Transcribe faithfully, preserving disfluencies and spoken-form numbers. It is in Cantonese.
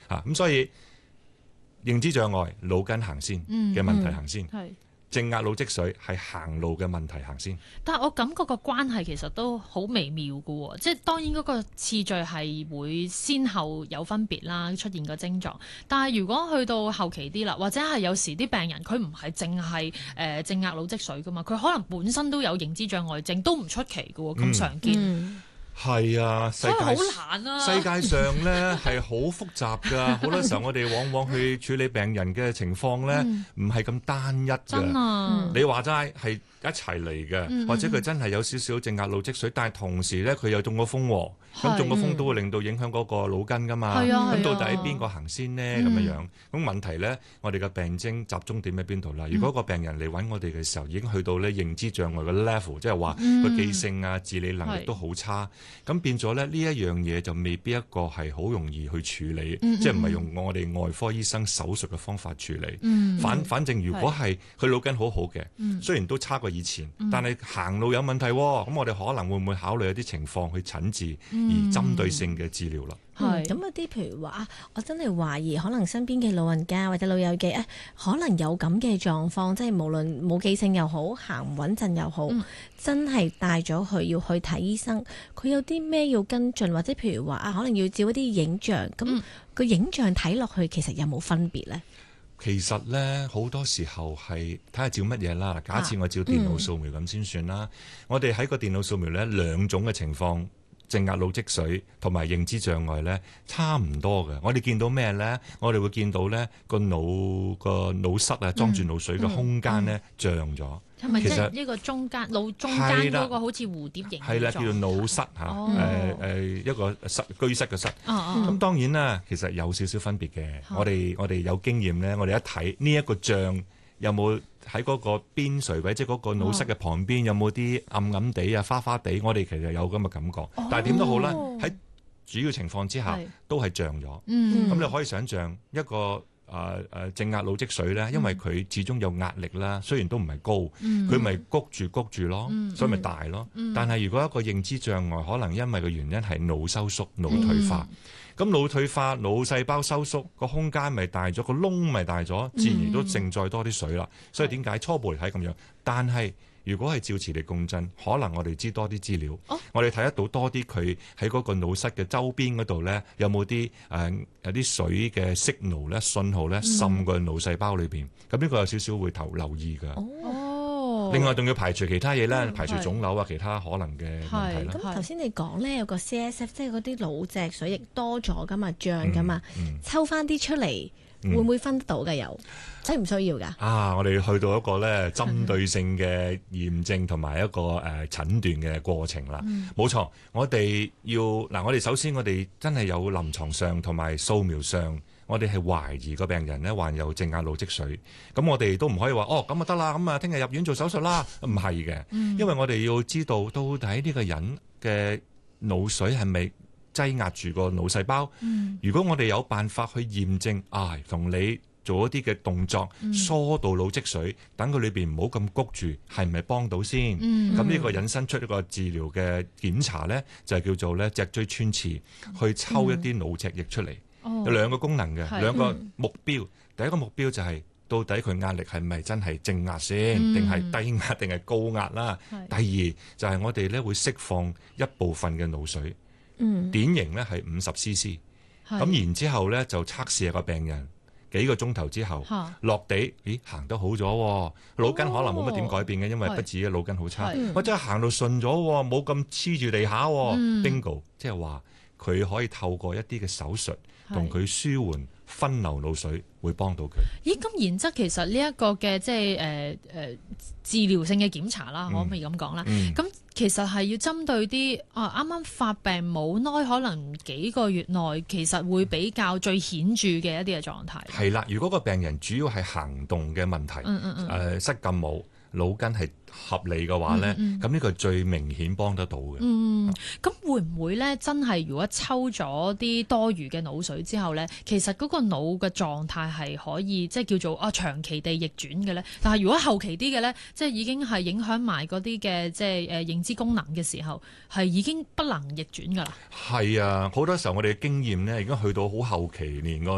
嚇。咁所以認知障礙腦筋行先嘅問題行先。 嗯嗯正壓腦積水係行路嘅問題行先， 但係我感覺個關係其實都好微妙嘅喎，即係當然嗰個次序係會先後有分別啦，出現個症狀。但係如果去到後期啲啦，或者係有時啲病人佢唔係淨係誒正壓腦積水噶嘛，佢可能本身都有認知障礙症，都唔出奇嘅喎，咁常見。嗯係啊，世界所以好難啊！世界上咧係好複雜㗎，好多時候我哋往往去處理病人嘅情況咧，唔係咁單一㗎。 真啊！ 你話齋係一齊嚟嘅，嗯、或者佢真係有少少正壓腦積水，但係同時咧佢又中咗風喎，咁中咗風都會令到影響嗰個腦筋㗎嘛。咁、啊、到底邊個行先呢？咁樣樣，咁、嗯、問題咧，我哋嘅病徵集中點喺邊度啦？如果個病人嚟揾我哋嘅時候已經去到咧認知障礙嘅 level， 即係話個記性啊、自理能力都好差。咁變咗咧，呢一樣嘢就未必一個係好容易去處理，嗯嗯、即係唔係用我哋外科醫生手術嘅方法處理。嗯、反反正如果係佢腦筋好好嘅，嗯、雖然都差過以前，嗯、但係行路有問題，咁我哋可能會唔會考慮一啲情況去診治，嗯、而針對性嘅治療啦。 係咁有啲譬如話，我真係懷疑可能身邊嘅老人家或者老友記啊，可能有咁嘅狀況，即係無論冇記性又好，行唔穩陣又好，嗯、真係帶咗佢要去睇醫生，佢有啲咩要跟進，或者譬如話啊，可能要照一啲影像，咁個、嗯、影像睇落去其實有冇分別呢？ 其實咧好多時候係睇下照乜嘢啦。假設我照電腦掃描咁先算啦。啊嗯、我哋喺個電腦掃描咧兩種嘅情況。正壓腦積水同埋認知障礙咧，差唔多嘅。我哋見到咩咧？我哋會見到咧個腦個腦室啊，裝住腦水嘅空間咧脹咗。 係咪即係呢個中間腦中間嗰個好似蝴蝶形？ 係啦，叫做腦室嚇。誒誒一個室居室嘅室。咁當然啦，其實有少少分別嘅。我哋我哋有經驗咧，我哋一睇呢一個脹有冇喺嗰個邊垂位，即係嗰個腦室嘅旁邊有冇啲暗暗地啊、花花地？我哋其實有咁嘅感覺。哦、但係點都好啦，喺主要情況之下是都係脹咗。咁、嗯、你可以想像一個誒誒、呃、正壓腦積水咧，因為佢始終有壓力啦，雖然都唔係高，佢咪、嗯、谷住谷住咯，嗯、所以咪大咯。嗯、但係如果一個認知障礙，可能因為個原因係腦收縮、腦退化。嗯咁腦退化、腦細胞收縮，個空間咪大咗，個窿咪大咗，自然都剩再多啲水啦。嗯、所以點解初步嚟睇咁樣？但係如果係照磁力共振，可能我哋知多啲資料，哦、我哋睇得到多啲佢喺嗰個腦室嘅周邊嗰度咧，有冇啲誒有啲水嘅 signal 咧、信號咧滲過腦細胞裏邊。咁呢、嗯、個有少少會頭留意㗎。 哦另外仲要排除其他嘢啦，嗯、排除腫瘤啊，其他可能嘅問題啦。 咁頭先你講咧有個 C S F， 即係嗰啲腦脊髓液多咗噶嘛，脹噶嘛，嗯嗯、抽翻啲出嚟，會唔會分得到嘅？有需唔需要㗎？ 啊，我哋去到一個咧針對性嘅驗證同埋一個誒、呃、診斷嘅過程啦。冇、嗯、錯，我哋要嗱，我哋首先我哋真係有臨床上同埋掃描上。我哋係懷疑個病人咧患有正壓腦積水，咁我哋都唔可以話哦咁就得啦，咁啊聽日入院做手術啦，唔係嘅，嗯、因為我哋要知道到底呢個人嘅腦水係咪擠壓住個腦細胞？嗯、如果我哋有辦法去驗證，啊同你做一啲嘅動作疏導腦積水，等佢裏邊唔好咁谷住，係咪幫到先？咁呢、嗯、個引申出一個治療嘅檢查咧，就係叫做咧脊椎穿刺，去抽一啲腦脊液出嚟。 哦、 有兩個功能嘅， 是兩個目標。嗯、第一個目標就係、是、到底佢壓力係咪真係正壓先，定係、嗯、低壓定係高壓啦？是第二就係、是、我哋咧會釋放一部分嘅腦水，嗯、典型咧係五十 c c。咁是然之後咧就測試下個病人幾個鐘頭之後是落地，咦行得好咗，腦筋可能冇乜點改變嘅，哦、因為不止嘅腦筋好差。我真係行到順咗，冇咁黐住地下。嗯、Bingo， 即係話佢可以透過一啲嘅手術。同佢舒緩分流腦水，會幫到佢。 咦？咁然則其實呢一個嘅即係誒誒治療性嘅檢查啦，嗯、可唔可以咁講啦？咁、嗯、其實係要針對啲啊啱啱發病冇耐，可能幾個月內，其實會比較最顯著嘅一啲嘅狀態。 係啦，如果個病人主要係行動嘅問題，誒、嗯嗯嗯呃、失禁冇。腦筋係合理嘅話咧，咁呢、嗯嗯、個最明顯幫得到嘅。嗯， 咁會唔會咧？真係如果抽咗啲多餘嘅腦水之後咧，其實嗰個腦嘅狀態係可以即係叫做啊長期地逆轉嘅咧。但係如果後期啲嘅咧，即係已經係影響埋嗰啲嘅即係誒認知功能嘅時候，係已經不能逆轉㗎啦。 係啊，好多時候我哋嘅經驗咧，已經去到好後期，連個